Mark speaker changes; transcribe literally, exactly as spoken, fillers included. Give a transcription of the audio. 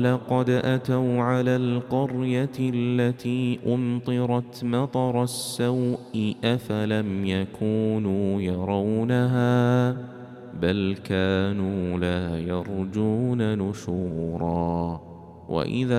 Speaker 1: لقد أتوا على القرية التي أمطرت مطر السوء أفلم يكونوا يرونها بل كانوا لا يرجون نشورا. وإذا